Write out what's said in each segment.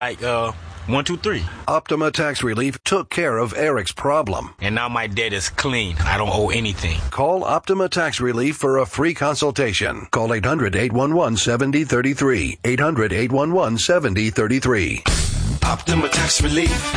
Like, 1, 2, 3. Optima Tax Relief took care of Eric's problem. And now my debt is clean. I don't owe anything. Call Optima Tax Relief for a free consultation. Call 800-811-7033. 800-811-7033. Optima Tax Relief.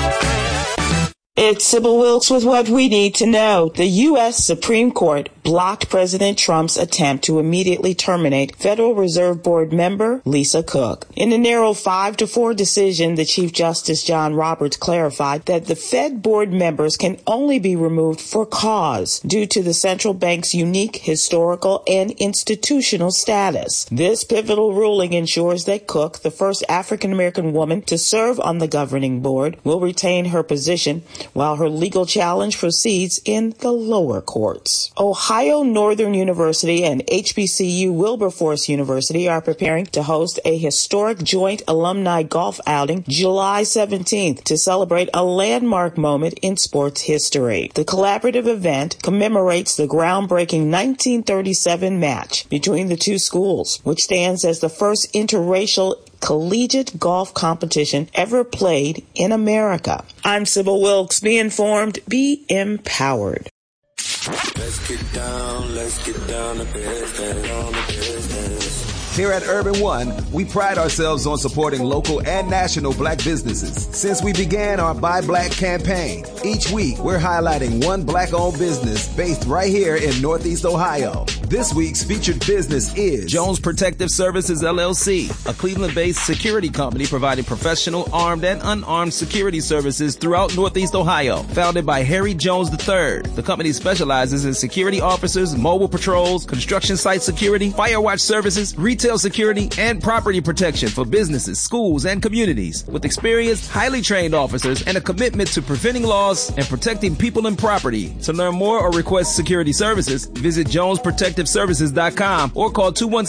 It's Sybil Wilkes with what we need to know. The U.S. Supreme Court blocked President Trump's attempt to immediately terminate Federal Reserve Board member Lisa Cook. In a narrow 5-4 decision, the Chief Justice John Roberts clarified that the Fed board members can only be removed for cause due to the central bank's unique historical and institutional status. This pivotal ruling ensures that Cook, the first African-American woman to serve on the governing board, will retain her position while her legal challenge proceeds in the lower courts. Ohio Northern University and HBCU Wilberforce University are preparing to host a historic joint alumni golf outing July 17th to celebrate a landmark moment in sports history. The collaborative event commemorates the groundbreaking 1937 match between the two schools, which stands as the first interracial collegiate golf competition ever played in America. I'm Sybil Wilkes. Be informed, be empowered. Let's get down to business. Here at Urban One, we pride ourselves on supporting local and national black businesses. Since we began our Buy Black campaign, each week we're highlighting one black-owned business based right here in Northeast Ohio. This week's featured business is Jones Protective Services, LLC, a Cleveland-based security company providing professional armed and unarmed security services throughout Northeast Ohio. Founded by Harry Jones III, the company specializes in security officers, mobile patrols, construction site security, fire watch services, retail security, and property protection for businesses, schools, and communities. With experienced, highly trained officers and a commitment to preventing loss and protecting people and property. To learn more or request security services, visit JonesProtectiveServices.com or call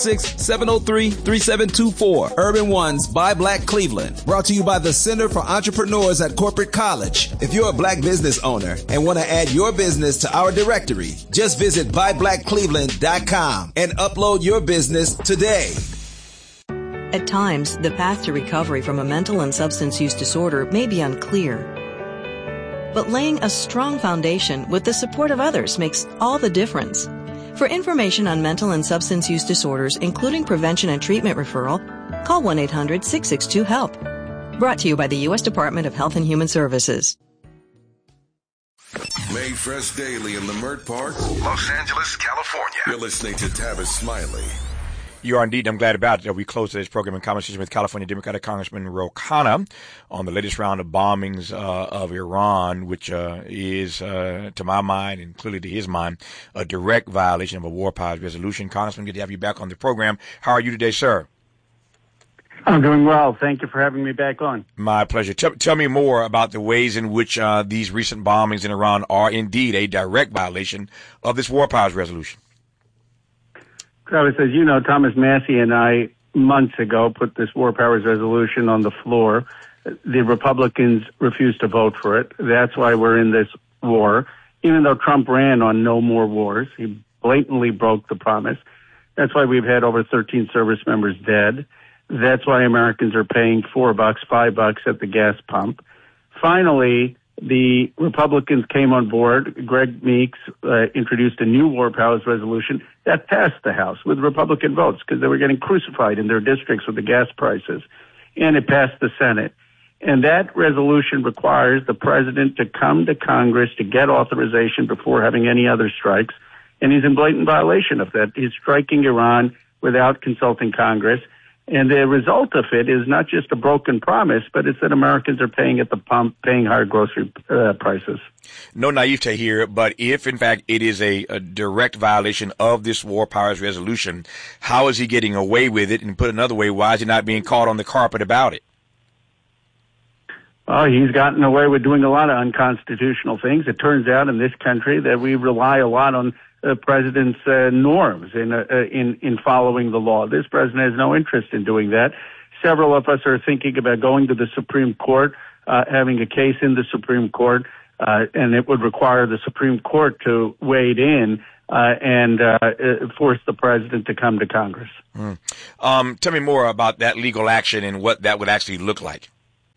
216-703-3724. Urban One's Buy Black Cleveland. brought to you by the Center for Entrepreneurs at Corporate College. If you're a black business owner and want to add your business to our directory, just visit BuyBlackCleveland.com and upload your business today. At times, the path to recovery from a mental and substance use disorder may be unclear. But laying a strong foundation with the support of others makes all the difference. For information on mental and substance use disorders, including prevention and treatment referral, call 1-800-662-HELP. Brought to you by the U.S. Department of Health and Human Services. Made fresh daily in Leimert Park, Los Angeles, California. You're listening to Tavis Smiley. You are indeed. I'm glad about it. We close today's program in conversation with California Democratic Congressman Ro Khanna on the latest round of bombings of Iran, which is, to my mind, and clearly to his mind, a direct violation of a war powers resolution. Congressman, good to have you back on the program. How are you today, sir? I'm doing well. Thank you for having me back on. My pleasure. Tell me more about the ways in which these recent bombings in Iran are indeed a direct violation of this war powers resolution. Travis, as you know, Thomas Massie and I, months ago, put this war powers resolution on the floor. The Republicans refused to vote for it. That's why we're in this war. Even though Trump ran on no more wars, he blatantly broke the promise. That's why we've had over 13 service members dead. That's why Americans are paying $4, $5 at the gas pump. Finally, the Republicans came on board. Greg Meeks introduced a new war powers resolution that passed the House with Republican votes because they were getting crucified in their districts with the gas prices. And it passed the Senate. And that resolution requires the president to come to Congress to get authorization before having any other strikes. And he's in blatant violation of that. He's striking Iran without consulting Congress. And the result of it is not just a broken promise, but it's that Americans are paying at the pump, paying higher grocery prices. No naivete here, but if, in fact, it is a direct violation of this war powers resolution, how is he getting away with it? And put another way, why is he not being caught on the carpet about it? Well, he's gotten away with doing a lot of unconstitutional things. It turns out in this country that we rely a lot on the president's norms in following the law. This president has no interest in doing that. Several of us are thinking about going to the Supreme Court, having a case in the Supreme Court, and it would require the Supreme Court to wade in and force the president to come to Congress. Tell me more about that legal action and what that would actually look like.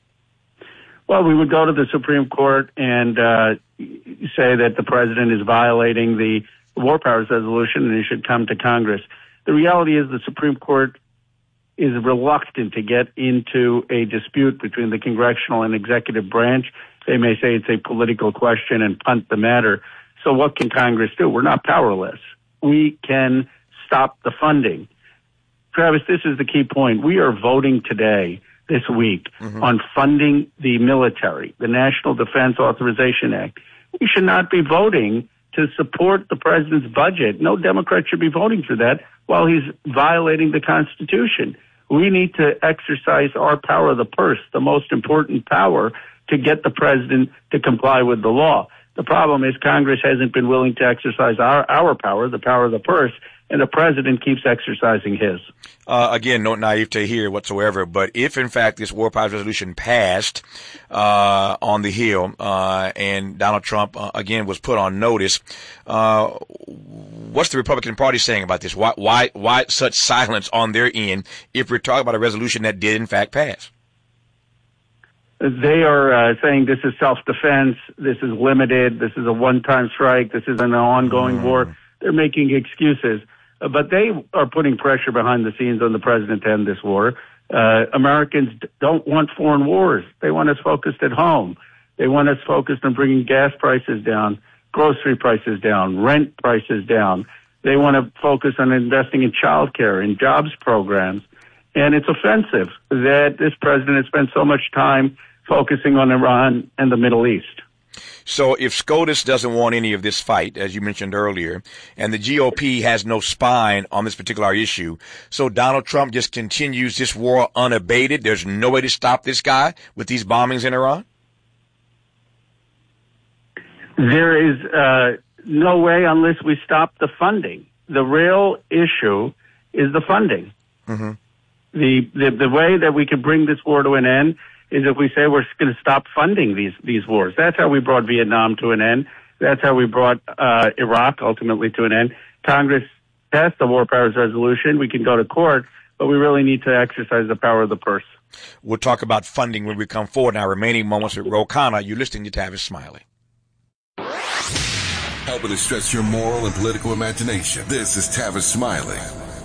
Well, we would go to the Supreme Court and say that the president is violating the War Powers Resolution and he should come to Congress. The reality is the Supreme Court is reluctant to get into a dispute between the congressional and executive branch. They may say it's a political question and punt the matter. So what can Congress do? We're not powerless. We can stop the funding. Travis, this is the key point. We are voting today, this week, on funding the military, the National Defense Authorization Act. We should not be voting to support the president's budget. No Democrat should be voting for that while he's violating the Constitution. We need to exercise our power of the purse, the most important power, to get the president to comply with the law. The problem is Congress hasn't been willing to exercise our power, the power of the purse, and the president keeps exercising his. Again, no naivete here whatsoever, but if in fact this War Powers Resolution passed on the Hill and Donald Trump again was put on notice, what's the Republican Party saying about this? Why such silence on their end if we're talking about a resolution that did in fact pass? They are saying this is self-defense, this is limited, this is a one-time strike, this is an ongoing war. They're making excuses. But they are putting pressure behind the scenes on the president to end this war. Americans don't want foreign wars. They want us focused at home. They want us focused on bringing gas prices down, grocery prices down, rent prices down. They want to focus on investing in child care, in jobs programs. And it's offensive that this president has spent so much time focusing on Iran and the Middle East. So if SCOTUS doesn't want any of this fight, as you mentioned earlier, and the GOP has no spine on this particular issue, so Donald Trump just continues this war unabated, there's no way to stop this guy with these bombings in Iran? There is no way unless we stop the funding. The real issue is the funding. The way that we can bring this war to an end is if we say we're going to stop funding these wars. That's how we brought Vietnam to an end. That's how we brought Iraq ultimately to an end. Congress passed the War Powers Resolution. We can go to court, but we really need to exercise the power of the purse. We'll talk about funding when we come forward in our remaining moments with Ro Khanna. You're listening to Tavis Smiley. Helping to stretch your moral and political imagination. This is Tavis Smiley.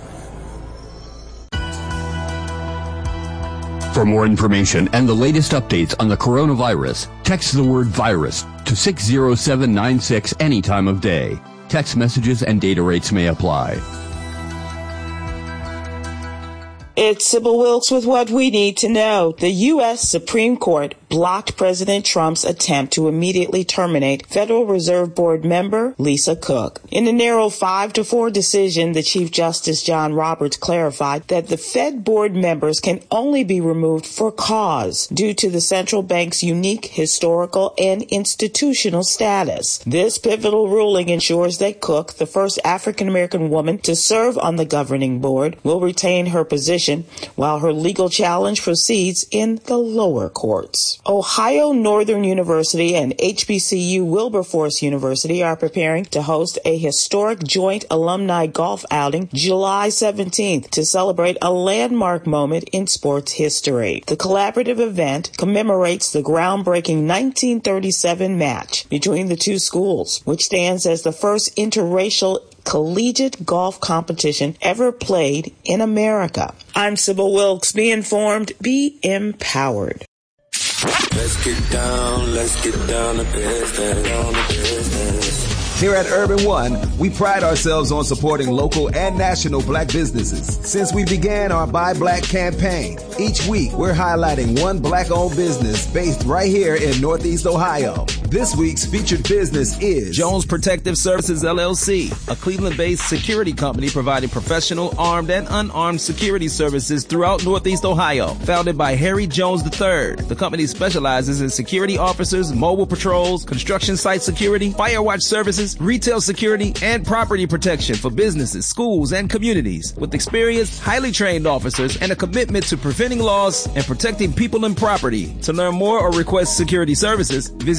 For more information and the latest updates on the coronavirus, text the word virus to 60796 any time of day. Text messages and data rates may apply. It's Sybil Wilkes with what we need to know. The U.S. Supreme Court blocked President Trump's attempt to immediately terminate Federal Reserve Board member Lisa Cook. In a narrow 5-4 decision, the Chief Justice John Roberts clarified that the Fed board members can only be removed for cause due to the central bank's unique historical and institutional status. This pivotal ruling ensures that Cook, the first African-American woman to serve on the governing board, will retain her position while her legal challenge proceeds in the lower courts. Ohio Northern University and HBCU Wilberforce University are preparing to host a historic joint alumni golf outing July 17th to celebrate a landmark moment in sports history. The collaborative event commemorates the groundbreaking 1937 match between the two schools, which stands as the first interracial collegiate golf competition ever played in America. I'm Sybil Wilkes. Be informed, be empowered. Let's get down to business. Here at Urban One, we pride ourselves on supporting local and national black businesses. Since we began our Buy Black campaign, each week we're highlighting one black-owned business based right here in Northeast Ohio. This week's featured business is Jones Protective Services, LLC, a Cleveland-based security company providing professional, armed, and unarmed security services throughout Northeast Ohio. Founded by Harry Jones III, the company specializes in security officers, mobile patrols, construction site security, fire watch services, retail security, and property protection for businesses, schools, and communities. With experienced, highly trained officers and a commitment to preventing loss and protecting people and property. To learn more or request security services, visit Jones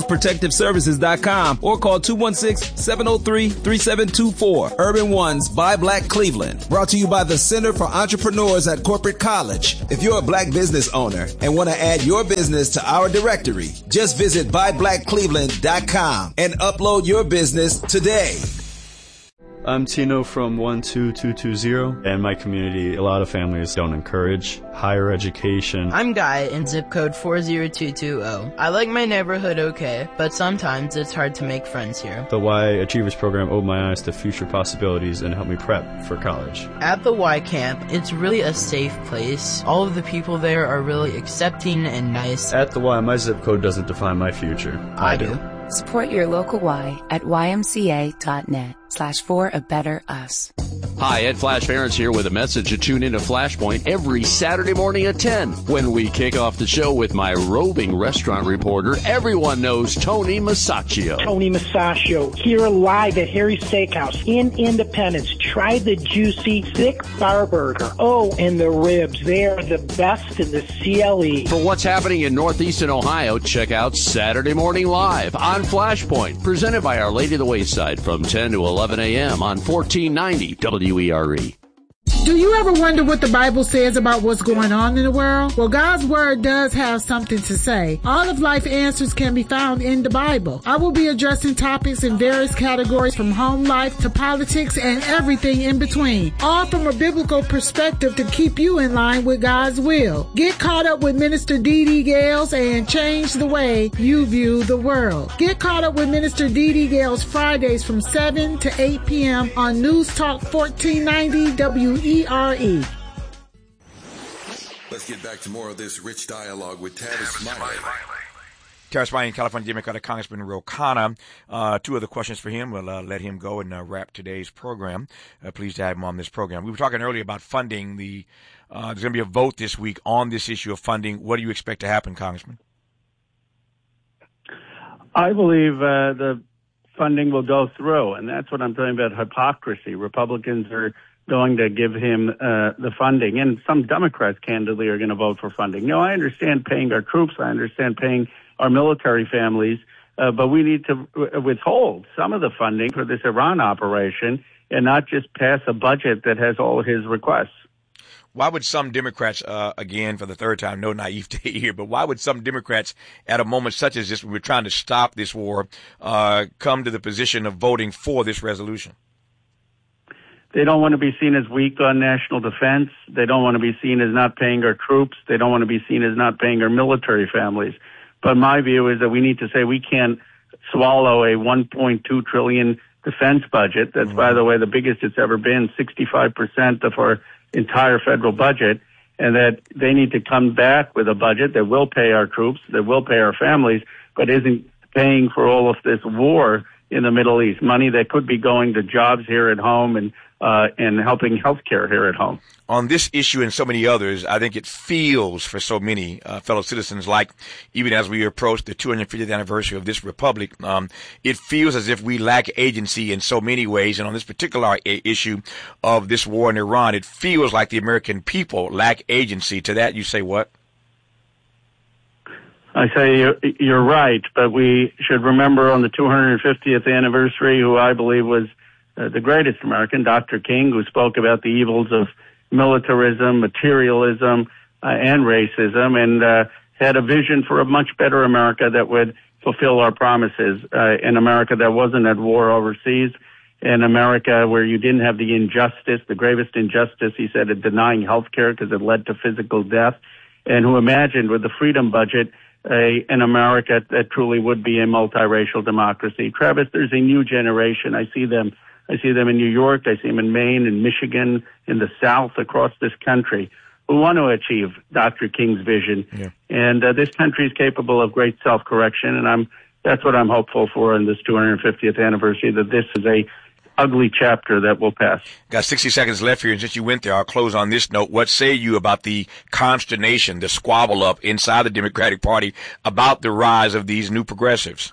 UrbanOnesProtectiveServices.com or call 216-703-3724. Urban Ones by Black Cleveland. Brought to you by the Center for Entrepreneurs at Corporate College. If you're a black business owner and want to add your business to our directory, just visit BuyBlackCleveland.com and upload your business today. I'm Tino from 12220. In my community, a lot of families don't encourage higher education. I'm Guy in zip code 40220. I like my neighborhood okay, but sometimes it's hard to make friends here. The Y Achievers program opened my eyes to future possibilities and helped me prep for college. At the Y camp, it's really a safe place. All of the people there are really accepting and nice. At the Y, my zip code doesn't define my future. I do. Support your local Y at ymca.net/for-a-better-us. Hi, Ed Flash Barron's here with a message to tune into Flashpoint every Saturday morning at 10 when we kick off the show with my roving restaurant reporter. Everyone knows Tony Masaccio. Tony Masaccio here live at Harry's Steakhouse in Independence. Try the juicy, thick bar burger. Oh, and the ribs. They are the best in the CLE. For what's happening in Northeastern Ohio, check out Saturday Morning Live on Flashpoint, presented by Our Lady of the Wayside from 10 to 11 a.m. on 1490 WERE. Do you ever wonder what the Bible says about what's going on in the world? Well, God's Word does have something to say. All of life answers can be found in the Bible. I will be addressing topics in various categories from home life to politics and everything in between, all from a biblical perspective to keep you in line with God's will. Get caught up with Minister D.D. Gales and change the way you view the world. Get caught up with Minister D.D. Gales Fridays from 7 to 8 p.m. on News Talk 1490 WERE. Let's get back to more of this rich dialogue with Tavis Smiley. Tavis Smiley, California Democratic Congressman Ro Khanna. Two other questions for him. We'll let him go and wrap today's program. Pleased to have him on this program. We were talking earlier about funding. There's going to be a vote this week on this issue of funding. What do you expect to happen, Congressman? I believe the funding will go through, and that's what I'm talking about, hypocrisy. Republicans are going to give him the funding, and some Democrats, candidly, are going to vote for funding. No, I understand paying our troops. I understand paying our military families, but we need to withhold some of the funding for this Iran operation and not just pass a budget that has all of his requests. Why would some Democrats, again, for the third time, no naivete here, but why would some Democrats at a moment such as this, when we're trying to stop this war, come to the position of voting for this resolution? They don't want to be seen as weak on national defense. They don't want to be seen as not paying our troops. They don't want to be seen as not paying our military families. But my view is that we need to say we can't swallow a $1.2 trillion defense budget. That's, by the way, the biggest it's ever been, 65% of our entire federal budget, and that they need to come back with a budget that will pay our troops, that will pay our families, but isn't paying for all of this war in the Middle East, money that could be going to jobs here at home and helping healthcare here at home. On this issue and so many others, I think it feels for so many fellow citizens like, even as we approach the 250th anniversary of this republic, it feels as if we lack agency in so many ways. And on this particular issue of this war in Iran, it feels like the American people lack agency. To that, you say what? I say you're right, but we should remember on the 250th anniversary who I believe was the greatest American, Dr. King, who spoke about the evils of militarism, materialism, and racism, and had a vision for a much better America that would fulfill our promises, an America that wasn't at war overseas, an America where you didn't have the injustice, the gravest injustice, he said, of denying health care because it led to physical death, and who imagined with the freedom budget an America that truly would be a multiracial democracy. Travis, there's a new generation. I see them in New York. I see them in Maine, in Michigan, in the South, across this country, who want to achieve Dr. King's vision. Yeah. And this country is capable of great self-correction, and that's what I'm hopeful for in this 250th anniversary, that this is a ugly chapter that will pass. Got 60 seconds left here, and since you went there, I'll close on this note. What say you about the consternation, the squabble up inside the Democratic Party about the rise of these new progressives?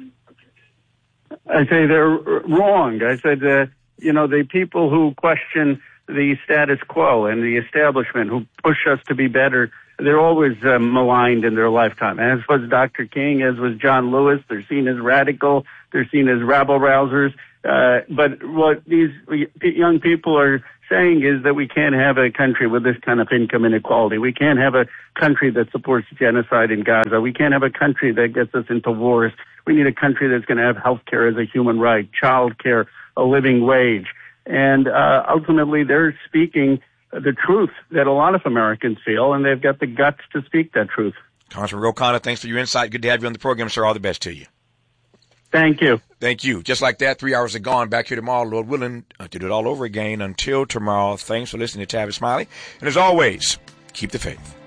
I say they're wrong. I said, the people who question the status quo and the establishment, who push us to be better they're always maligned in their lifetime, as was Dr. King, as was John Lewis. They're seen as radical. They're seen as rabble-rousers. But what these young people are saying is that we can't have a country with this kind of income inequality. We can't have a country that supports genocide in Gaza. We can't have a country that gets us into wars. We need a country that's going to have health care as a human right, child care, a living wage. And ultimately, they're speaking the truth that a lot of Americans feel, and they've got the guts to speak that truth. Congressman Ro Khanna, thanks for your insight. Good to have you on the program, sir. All the best to you. Thank you. Thank you. Just like that, 3 hours are gone. Back here tomorrow, Lord willing, to do it all over again. Until tomorrow, thanks for listening to Tavis Smiley. And as always, keep the faith.